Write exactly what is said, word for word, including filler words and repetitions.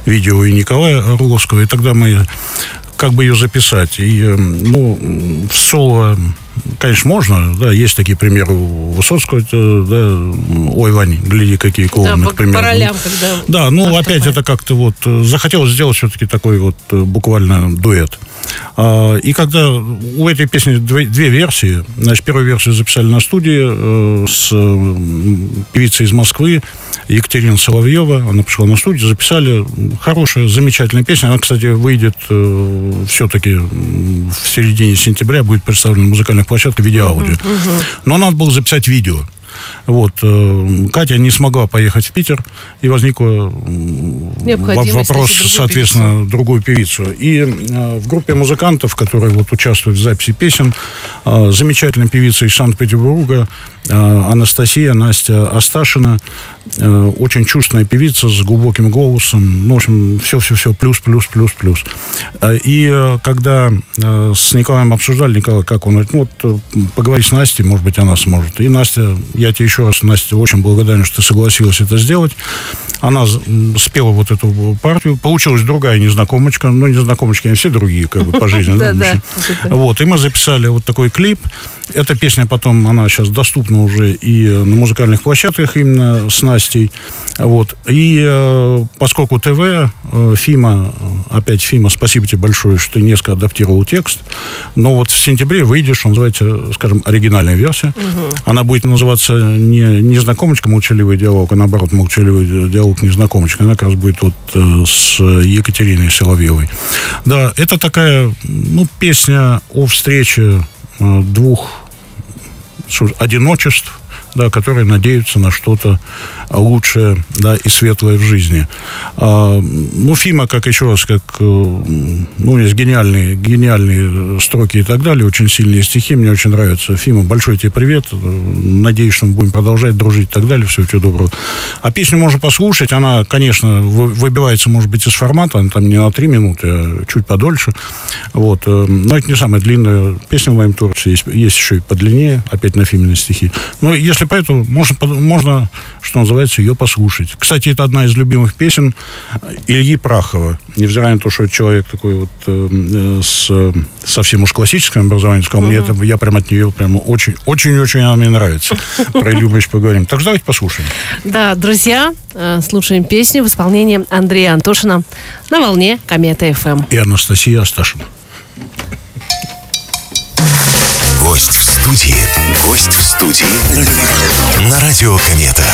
видео и Николая Орловского, и тогда мы как бы ее записать. И, ну, в соло, конечно, можно, да, есть такие примеры у Высоцкого, да, ой, Вань, гляди, какие клоуны, да, к примеру. По ролям, когда... Да, ну, опять это как-то вот, захотелось сделать все-таки такой вот буквально дуэт. И когда у этой песни две, две версии, значит, первую версию записали на студии с певицей из Москвы Екатерина Соловьева, она пришла на студию, записали, хорошая, замечательная песня, она, кстати, выйдет все-таки в середине сентября, будет представлена на музыкальных площадках в виде аудио. Uh-huh. Но надо было записать видео. Вот. Катя не смогла поехать в Питер, и возникла вопрос, соответственно, певицу. другую певицу. И э, в группе музыкантов, которые вот участвуют в записи песен, э, замечательная певица из Санкт-Петербурга, э, Анастасия Настя Асташина, э, очень чувственная певица с глубоким голосом, ну, в общем, все-все-все, плюс, плюс, плюс, плюс. И э, когда э, с Николаем обсуждали, Николай, как он, говорит, ну, вот, поговори с Настей, может быть, она сможет. И Настя, я тебе еще раз, Настя, очень благодарен, что ты согласилась это сделать. Она спела вот эту партию. Получилась другая незнакомочка. Ну, незнакомочки, они все другие, как бы, по жизни. Вот, и мы записали вот такой клип. Эта песня потом, она сейчас доступна уже и на музыкальных площадках именно с Настей. Вот. И поскольку ТВ, Фима, опять Фима, спасибо тебе большое, что ты несколько адаптировал текст. Но вот в сентябре выйдешь, он называется, скажем, оригинальная версия. Угу. Она будет называться не незнакомочка, молчаливый диалог, а наоборот, молчаливый диалог незнакомочка. Она как раз будет вот с Екатериной Соловьевой. Да, это такая, ну, песня о встрече двух одиночеств, да, которые надеются на что-то лучшее, да, и светлое в жизни. А, ну, Фима, как еще раз, как, ну, есть гениальные, гениальные строки и так далее, очень сильные стихи, мне очень нравятся. Фима, большой тебе привет, надеюсь, что мы будем продолжать дружить и так далее, всего тебе доброго. А песню можно послушать, она, конечно, выбивается, может быть, из формата, она там не на три минуты, а чуть подольше, вот, но это не самая длинная песня в моем творчестве, есть, есть еще и подлиннее, опять на Фимины стихи. Но если поэтому можно, можно, что называется, ее послушать. Кстати, это одна из любимых песен Ильи Прахова. Невзирая на то, что человек такой вот э, с совсем уж классическим образованием, сказал, мне это, я прям от нее прям очень, очень, очень она мне нравится. Про Илью мы еще поговорим. Так что давайте послушаем. Да, друзья, слушаем песню в исполнении Андрея Антошина на волне Комета эф эм. И Анастасия Асташина. Гость в студии. Гость в студии. На радио Комета.